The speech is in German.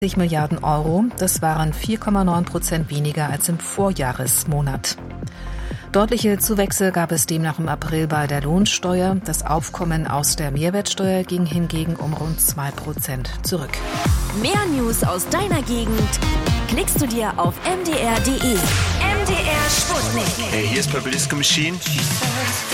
Milliarden Euro, das waren 4,9% weniger als im Vorjahresmonat. Deutliche Zuwächse gab es demnach im April bei der Lohnsteuer. Das Aufkommen aus der Mehrwertsteuer ging hingegen um rund 2% zurück. Mehr News aus deiner Gegend klickst du dir auf mdr.de. MDR Sputnik. Hey, hier ist Purple Disco Machine.